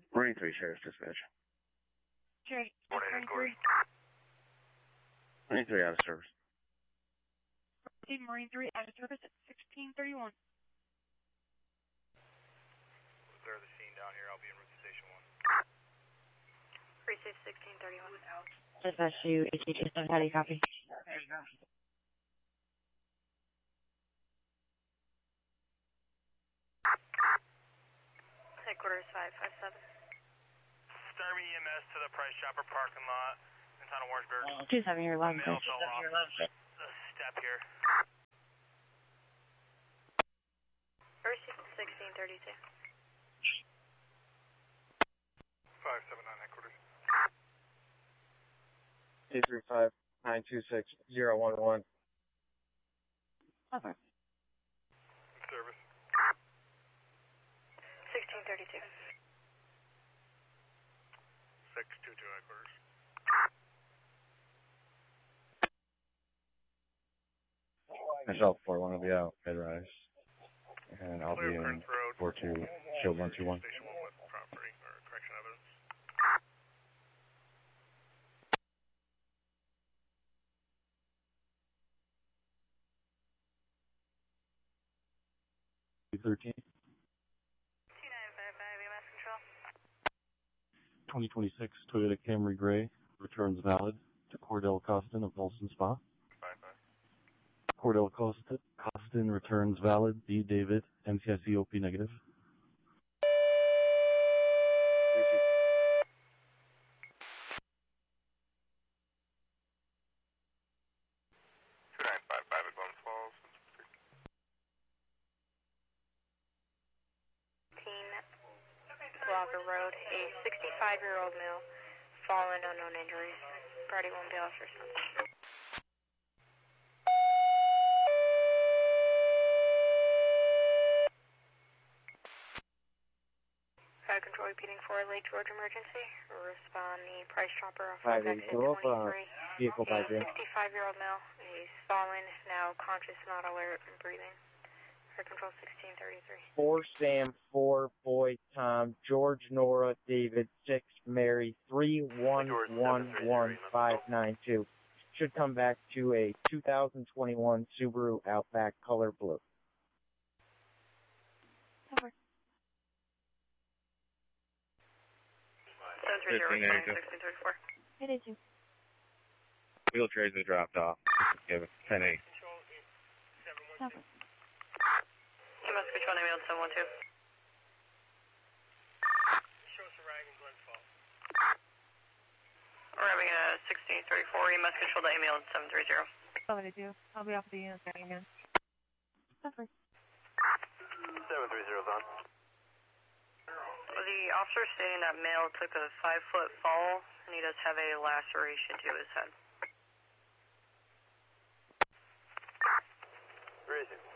Marine 3, Sheriff's Dispatch. Sheriff, Morning, 23. Marine 3 out of service. Marine 3 out of service at 1631. Clear the scene down here. I'll be en route to Station 1. Receive 1631. Dispatch to AT Houston, how do you copy? Headquarters 557. Start EMS to the Price Chopper parking lot in town of Warrensburg. 27, you're live. Mail fell off the step here. Receive 1632. 579 headquarters. 235-926-011. Over. Service. 1632. 622 headquarters. Myself, 4-1 will be out, mid-rise. And I'll Clear be in Prince Road. 4-2, Shield 121. Station 1 with property or correction evidence. $13. 2955 EMS control. 2026 Toyota Camry Gray returns valid to Cordell Costin of Volson Spa. 55. Cordell Costin returns valid. B. David, MCIC OP negative. at Glens Falls. 18 Walker Road. A 65-year-old male. Fallen, unknown injuries. Party won't be lost or something. Fire control repeating for Lake George emergency. Respond the Price Chopper off of exit 23. Vehicle by A 65-year-old male. He's fallen, now conscious, not alert, and breathing. Fire control 1633. 4 Sam, 4 Boy Tom, George Nora David, 6 Mary, 3111592. Should come back to a 2021 Subaru Outback color blue. Over. 730 1634. 882. Wheel trays are dropped off. Give it 10-8. Over. You must control name on 712. Show us arriving Glens Falls. Arriving at 1634. You must control the email at 730. 782. I'll be off the unit again. Over. 730 is on. The officer stating that male took a 5-foot fall and he does have a laceration to his head. Where is he?